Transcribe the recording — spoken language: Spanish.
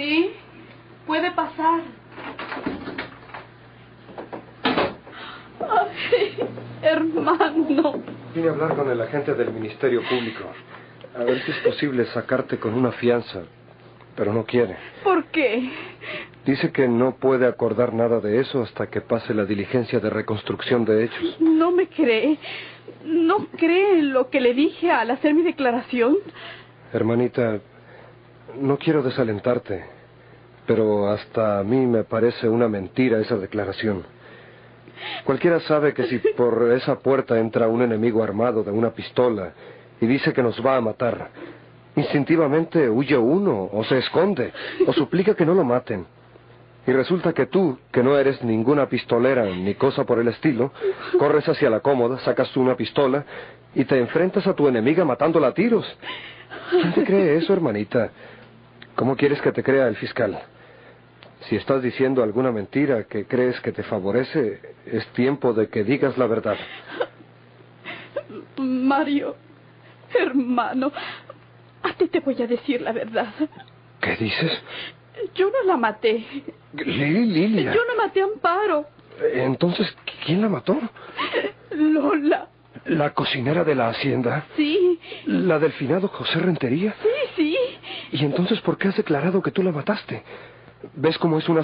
Sí, puede pasar. Ay, hermano. Vine a hablar con el agente del Ministerio Público. A ver si es posible sacarte con una fianza. Pero no quiere. ¿Por qué? Dice que no puede acordar nada de eso hasta que pase la diligencia de reconstrucción de hechos. ¿No me cree? ¿No cree en lo que le dije al hacer mi declaración? Hermanita, no quiero desalentarte, pero hasta a mí me parece una mentira esa declaración. Cualquiera sabe que si por esa puerta entra un enemigo armado de una pistola y dice que nos va a matar, instintivamente huye uno, o se esconde, o suplica que no lo maten. Y resulta que tú, que no eres ninguna pistolera ni cosa por el estilo, corres hacia la cómoda, sacas una pistola y te enfrentas a tu enemiga matándola a tiros. ¿Quién te cree eso, hermanita? ¿Cómo quieres que te crea el fiscal? Si estás diciendo alguna mentira que crees que te favorece, es tiempo de que digas la verdad. Mario, hermano, a ti te voy a decir la verdad. ¿Qué dices? Yo no la maté. Lilia. Yo no maté a Amparo. Entonces, ¿quién la mató? Lola. ¿La cocinera de la hacienda? Sí. ¿La del finado José Rentería? Sí. ¿Y entonces por qué has declarado que tú la mataste? ¿Ves cómo es una